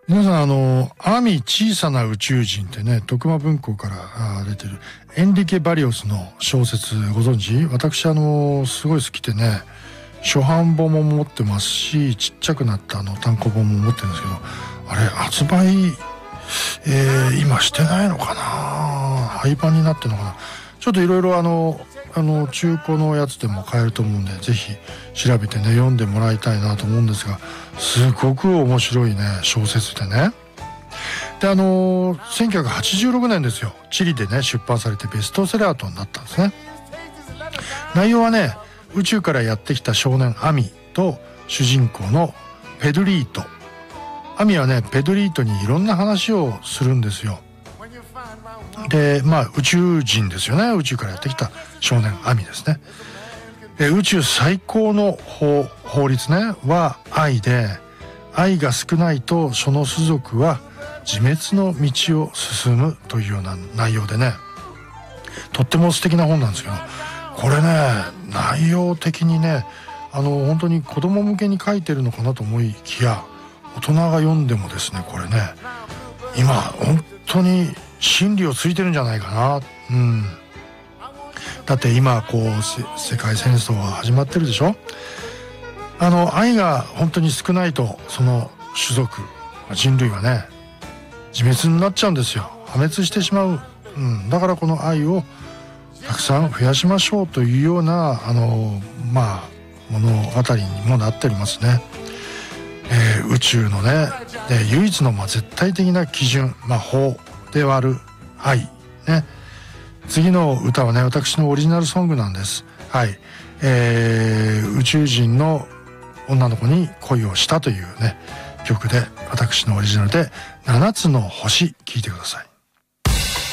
皆さんアミ小さな宇宙人ってね、徳間文庫から出てるエンリケ・バリオスの小説ご存知？私すごい好きでね、初版本も持ってますし、ちっちゃくなった単行本も持ってるんですけど、あれ発売、今してないのかな、廃盤になってるのかな。ちょっといろいろ中古のやつでも買えると思うんで、ぜひ調べてね読んでもらいたいなと思うんですが、すごく面白いね小説でね。で1986年ですよ、チリでね出版されてベストセラーとなったんですね。内容はね、宇宙からやってきた少年アミと主人公のペドリート。アミはねペドリートにいろんな話をするんですよ。で宇宙人ですよね。宇宙からやってきた少年アミですね。宇宙最高の法律ねは愛で、愛が少ないとその種族は自滅の道を進むというような内容でね、とっても素敵な本なんですけど、これね内容的にね本当に子供向けに書いてるのかなと思いきや、大人が読んでもですね、これね今本当に真理をついてるんじゃないかな。だって今世界戦争が始まってるでしょ。愛が本当に少ないとその種族人類はね自滅になっちゃうんですよ。破滅してしまう。だからこの愛をたくさん増やしましょうというような物語にもなっておりますね。宇宙のね唯一の絶対的な基準、法である愛ね。次の歌はね私のオリジナルソングなんです。はい、宇宙人の女の子に恋をしたというね曲で、私のオリジナルで7つの星聴いてください。